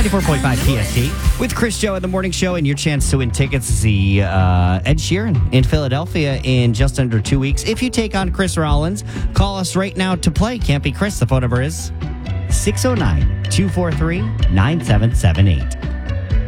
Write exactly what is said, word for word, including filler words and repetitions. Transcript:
ninety-four point five P S T with Chris Joe in the morning show, and your chance to win tickets to see uh, Ed Sheeran in Philadelphia in just under two weeks. If you take on Chris Rollins, call us right now to play. Can't be Chris. The phone number is six oh nine, two four three, nine seven seven eight.